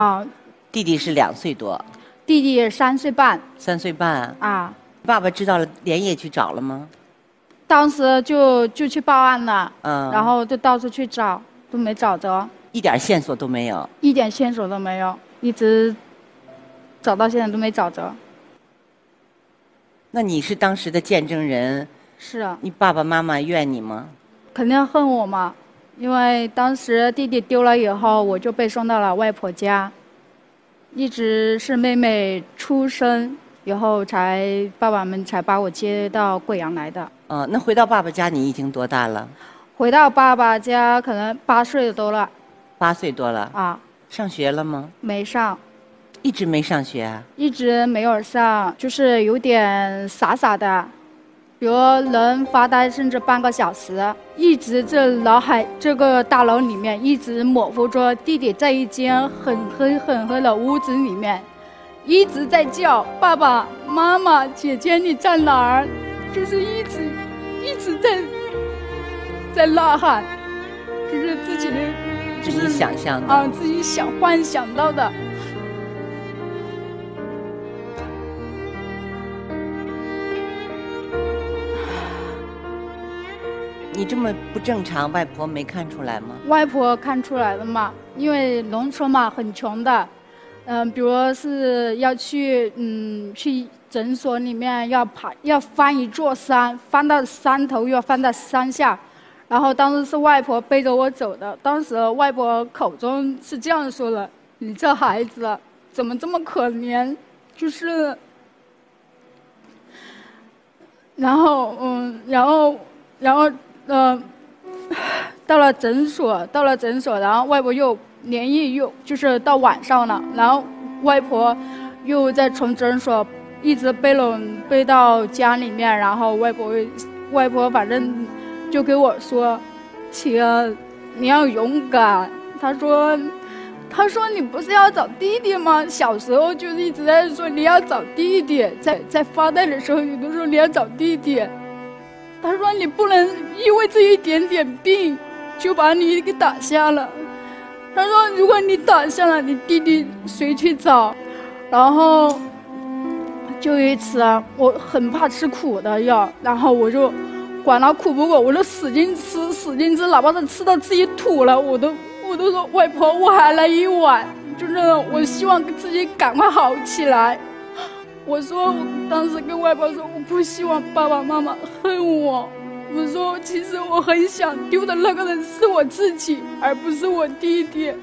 啊， 弟弟是2岁多弟弟3岁半 ，3岁半啊。 爸爸知道了，连夜去找了吗？ 当时就去报案了， 嗯， 然后就到处去找，都没找着， 一点线索都没有。 一点线索都没有，一直找到现在都没找着。 那你是当时的见证人， 是啊， 你爸爸妈妈怨你吗？ 肯定恨我嘛，因为当时弟弟丢了以后，我就被送到了外婆家，一直是妹妹出生以后爸爸们才把我接到贵阳来的。 那回到爸爸家你已经多大了？ 回到爸爸家可能8岁多了。 8岁多了啊。 上学了吗？ 没上。 一直没上学啊？ 一直没有上，就是有点傻傻的，比如能发呆甚至半个小时，一直这个大楼里面一直模糊着弟弟在一间很黑的屋子里面，一直在叫爸爸妈妈姐姐你在哪儿，就是一直在呐喊，就是自己想象的啊，自己幻想到的。 你这么不正常，外婆没看出来吗？ 外婆看出来了嘛，因为农村嘛很穷的，比如是要去诊所里面要翻一座山，翻到山头又要翻到山下，然后当时是外婆背着我走的，当时外婆口中是这样说的：“你这孩子怎么这么可怜？”就是，然后到了诊所，然后外婆又连夜就是到晚上了，然后外婆又再从诊所一直背到家里面，然后外婆反正就给我说：“琪儿，你要勇敢。”她说你不是要找弟弟吗？小时候就一直在说你要找弟弟，在发呆的时候你都说你要找弟弟。他说你不能因为这一点点病就把你给打下了。他说如果你打下了，你弟弟谁去找？然后就一次我很怕吃苦的药，然后我就管他苦不苦，我就使劲吃，哪怕是吃到自己吐了，我都说外婆我还来一碗，就是我希望自己赶快好起来。我当时跟外婆说，我不希望爸爸妈妈恨我。我说，其实我很想丢的那个人是我自己，而不是我弟弟。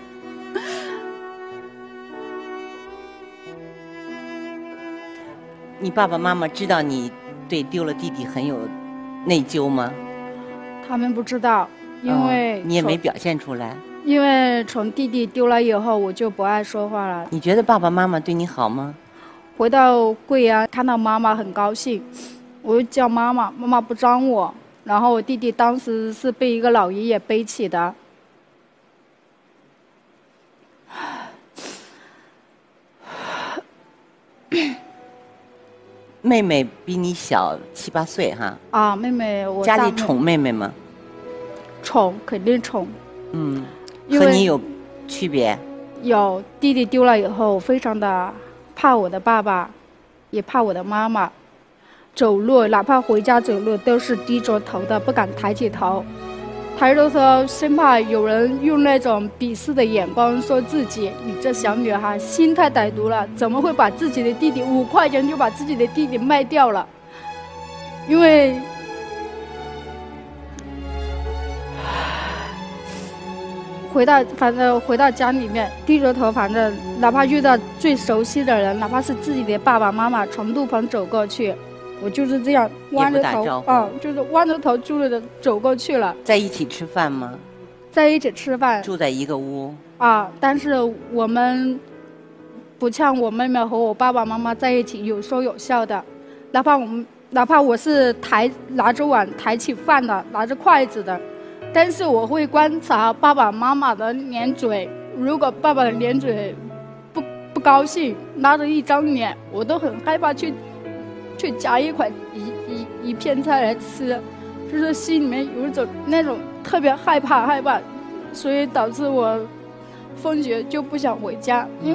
你爸爸妈妈知道你对丢了弟弟很有内疚吗？ 他们不知道，因为你也没表现出来。 因为从弟弟丢了以后，我就不爱说话了。 你觉得爸爸妈妈对你好吗？ 回到贵阳看到妈妈很高兴，我就叫妈妈，妈妈不张我。然后我弟弟当时是被一个老爷爷背起的。 妹妹比你小7、8岁哈。 啊，妹妹我家里宠妹妹吗？ 宠，肯定宠。 和你有区别？ 有，弟弟丢了以后，非常的怕我的爸爸，也怕我的妈妈。走路，哪怕回家走路，都是低着头的，不敢抬起头。抬着头，生怕有人用那种鄙视的眼光说自己：“你这小女孩心太歹毒了，怎么会把自己的弟弟5块钱就把自己的弟弟卖掉了？”因为回到家里面，低着头，反正哪怕遇到最熟悉的人，哪怕是自己的爸爸妈妈从路旁走过去，我就是这样弯着头就是弯着头的走过去了。 在一起吃饭吗？ 在一起吃饭， 住在一个屋但是我们不像我妹妹和我爸爸妈妈在一起有说有笑的，哪怕我是拿着碗抬起饭的，拿着筷子的，但是我会观察爸爸妈妈的脸嘴，如果爸爸的脸嘴不高兴，拉着一张脸，我都很害怕去夹一片菜来吃，就是心里面有一种那种特别害怕，所以导致我放学就不想回家。